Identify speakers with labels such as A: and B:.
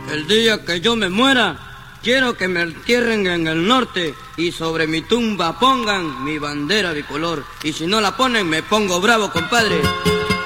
A: El día que yo me muera, quiero que me entierren en el norte y sobre mi tumba pongan mi bandera bicolor. Y si no la ponen, me pongo bravo, compadre.